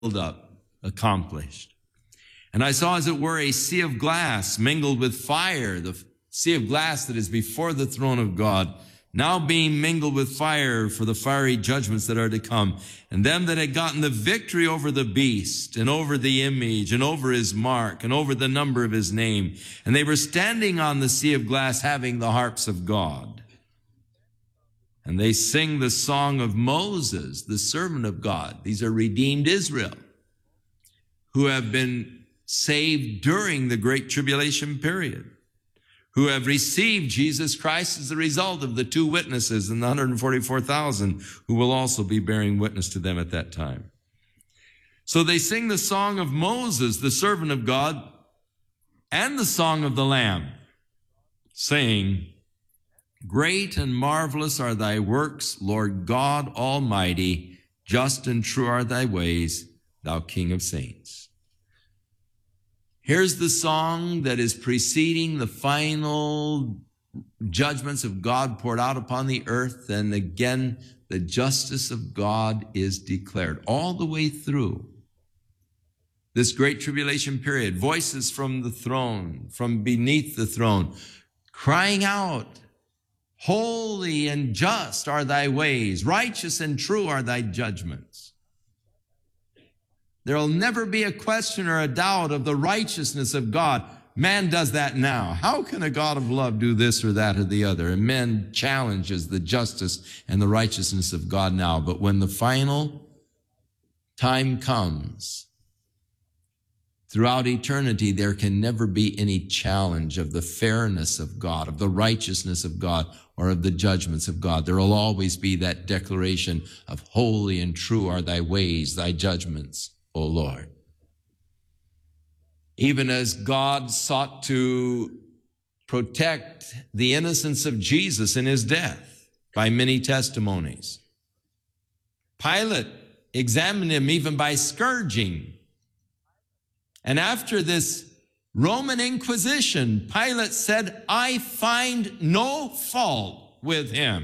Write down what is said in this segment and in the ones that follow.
up, accomplished. And I saw, as it were, a sea of glass mingled with fire, the sea of glass that is before the throne of God, now being mingled with fire for the fiery judgments that are to come. And them that had gotten the victory over the beast and over the image and over his mark and over the number of his name. And they were standing on the sea of glass having the harps of God. And they sing the song of Moses, the servant of God. These are redeemed Israel who have been saved during the Great Tribulation period, who have received Jesus Christ as a result of the two witnesses and the 144,000 who will also be bearing witness to them at that time. So they sing the song of Moses, the servant of God, and the song of the Lamb, saying, "Great and marvelous are thy works, Lord God Almighty. Just and true are thy ways, thou King of saints." Here's the song that is preceding the final judgments of God poured out upon the earth. And again, the justice of God is declared all the way through this great tribulation period. Voices from the throne, from beneath the throne, crying out, "Holy and just are thy ways, righteous and true are thy judgments." There will never be a question or a doubt of the righteousness of God. Man does that now. How can a God of love do this or that or the other? And man challenges the justice and the righteousness of God now. But when the final time comes, throughout eternity, there can never be any challenge of the fairness of God, of the righteousness of God, or of the judgments of God. There will always be that declaration of holy and true are thy ways, thy judgments, O Lord. Even as God sought to protect the innocence of Jesus in his death by many testimonies, Pilate examined him even by scourging. And after this Roman Inquisition, Pilate said, "I find no fault with him."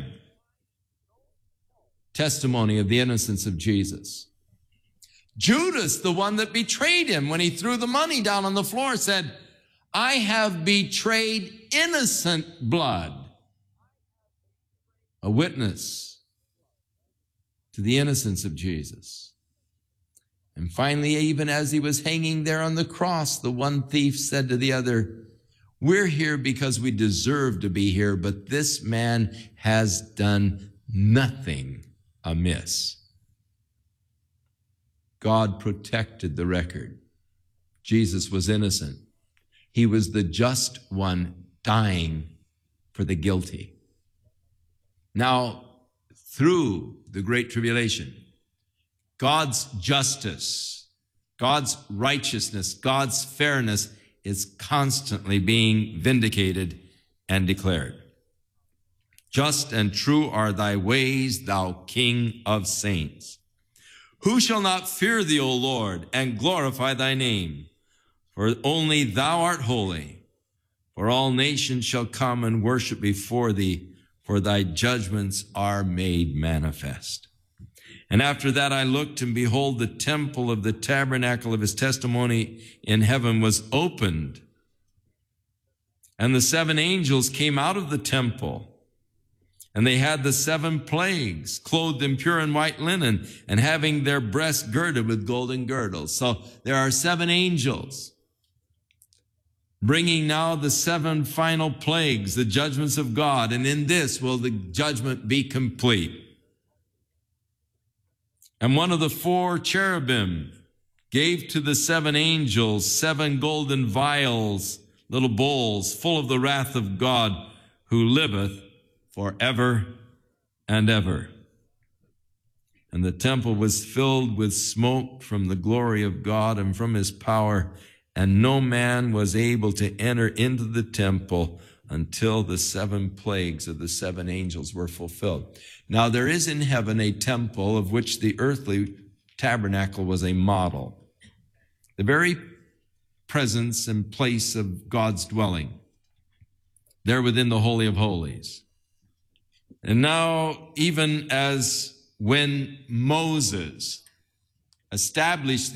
Testimony of the innocence of Jesus. Judas, the one that betrayed him when he threw the money down on the floor, said, "I have betrayed innocent blood." A witness to the innocence of Jesus. And finally, even as he was hanging there on the cross, the one thief said to the other, "We're here because we deserve to be here, but this man has done nothing amiss." God protected the record. Jesus was innocent. He was the just one dying for the guilty. Now, through the Great Tribulation, God's justice, God's righteousness, God's fairness is constantly being vindicated and declared. Just and true are thy ways, thou King of saints. Who shall not fear thee, O Lord, and glorify thy name? For only thou art holy. For all nations shall come and worship before thee, for thy judgments are made manifest. And after that I looked, and behold, the temple of the tabernacle of his testimony in heaven was opened. And the seven angels came out of the temple, and they had the seven plagues, clothed in pure and white linen, and having their breasts girded with golden girdles. So there are seven angels bringing now the seven final plagues, the judgments of God, and in this will the judgment be complete. And one of the four cherubim gave to the seven angels 7 golden vials, little bowls, full of the wrath of God, who liveth forever and ever. And the temple was filled with smoke from the glory of God and from his power, and no man was able to enter into the temple until the 7 plagues of the 7 angels were fulfilled. Now there is in heaven a temple of which the earthly tabernacle was a model, the very presence and place of God's dwelling, there within the Holy of Holies. And now, even as when Moses establish